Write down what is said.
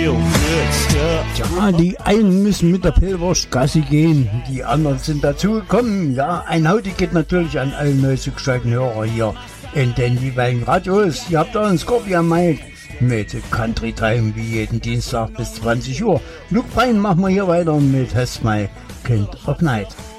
Ja, die einen müssen mit der Pillwurst Gassi gehen, die anderen sind dazugekommen. Ja, ein Hauti geht natürlich an alle neu zugeschalteten Hörer hier in den jeweiligen Radios. Ihr habt euren Scorpion Mike mit Country Time wie jeden Dienstag bis 20 Uhr. Luke Fein machen wir hier weiter mit Has My Kind of Night.